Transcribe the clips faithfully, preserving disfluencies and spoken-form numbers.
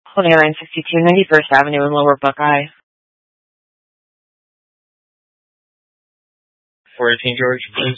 Holding line sixty-two, ninety-first Avenue in Lower Buckeye. fourteen George, please.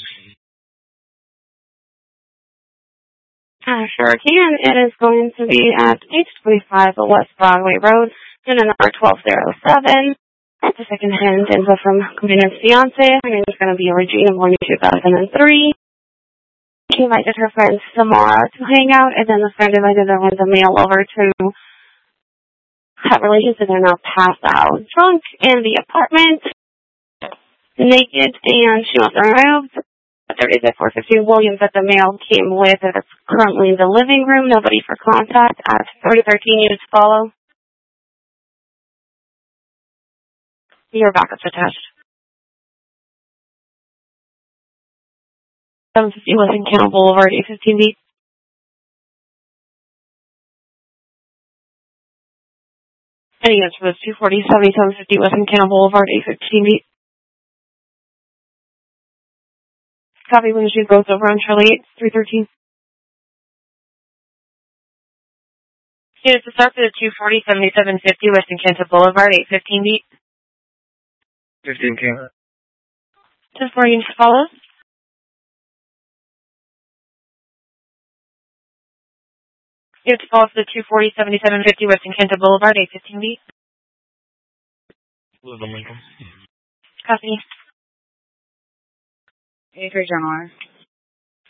Uh, sure can. It is going to be at eight twenty-five West Broadway Road, unit number twelve oh seven. That's a second-hand info from Commander's fiance. Her name is going to be Regina, born in two thousand three. She invited her friends tomorrow to hang out, and then the friend invited her with the mail over to have relations, and they're now passed out drunk in the apartment, naked, and she wants her removed. But there is a four fifty Williams that the mail came with, and it's currently in the living room. Nobody for contact at thirty thirteen units follow. Your backup's attached. seven fifty West Encounter Boulevard, eight fifteen B. Any units for those two forty, seventy-seven fifty West Encounter Boulevard, eight fifteen B. Copy when the shoe goes over on Charlie eight, three thirteen. Units to start for the two forty, seventy-seven fifty West Encounter Boulevard, eight fifteen B. fifteen K. Just four units follow. You have to follow for the two forty, seventy-seven fifty West Encanto Boulevard, eight fifteen B. Lincoln. Copy. eighty-three General.